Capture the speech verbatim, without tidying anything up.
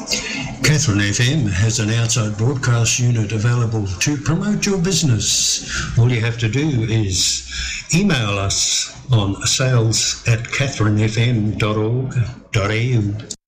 Catherine F M has an outside broadcast unit available to promote your business. All you have to do is email us on sales at catherine f m dot org dot a u.